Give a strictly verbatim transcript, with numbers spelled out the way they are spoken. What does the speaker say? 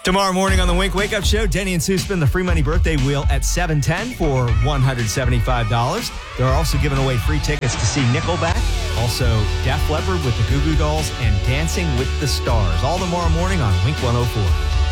Tomorrow morning on the Wink Wake Up Show, Denny and Sue spin the free money birthday wheel at seven ten for one hundred seventy-five dollars. They're also giving away free tickets to see Nickelback, also Def Leppard with the Goo Goo Dolls, and Dancing with the Stars. All tomorrow morning on Wink one oh four.